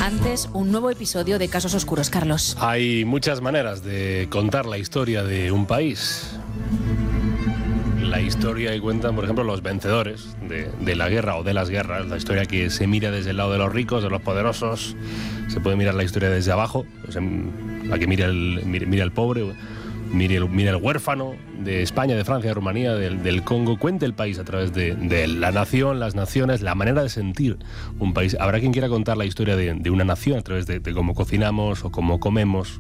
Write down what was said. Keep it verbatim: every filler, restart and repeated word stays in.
Antes, un nuevo episodio de Casos Oscuros, Carlos. Hay muchas maneras de contar la historia de un país. La historia que cuentan, por ejemplo, los vencedores de, de la guerra o de las guerras. La historia que se mira desde el lado de los ricos, de los poderosos. Se puede mirar la historia desde abajo, pues, la que mira el, mira, mira el pobre, mira el, mira el huérfano de España, de Francia, de Rumanía, del, del Congo. Cuente el país a través de, de la nación, las naciones, la manera de sentir un país. Habrá quien quiera contar la historia de, de una nación a través de, de cómo cocinamos o cómo comemos.